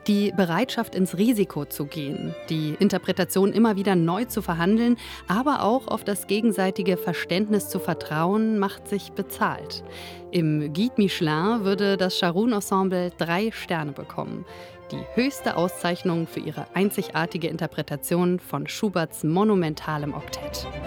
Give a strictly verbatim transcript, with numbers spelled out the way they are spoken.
Die Bereitschaft, ins Risiko zu gehen, die Interpretation immer wieder neu zu verhandeln, aber auch auf das gegenseitige Verständnis zu vertrauen, macht sich bezahlt. Im Guide Michelin würde das Scharoun-Ensemble drei Sterne bekommen. Die höchste Auszeichnung für ihre einzigartige Interpretation von Schuberts monumentalem Oktett.